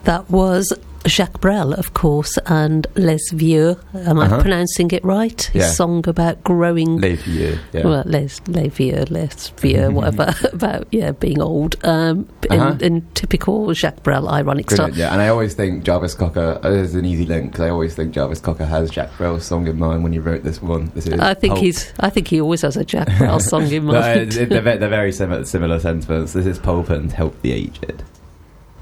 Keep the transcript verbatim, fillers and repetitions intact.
That was Jacques Brel, of course, and Les Vieux. Am I uh-huh. pronouncing it right? His yeah. song about growing... Les Vieux, yeah. Well, Les, Les Vieux, Les Vieux, whatever, about, yeah, being old. Um, uh-huh. in, in typical Jacques Brel ironic Brilliant, style. Yeah, and I always think Jarvis Cocker, uh, there's an easy link, because I always think Jarvis Cocker has Jacques Brel's song in mind when he wrote this one. This is I think Pulp. he's. I think he always has a Jacques Brel song in mind. no, they're, they're very similar, similar sentiments. This is Pulp and Help the Aged.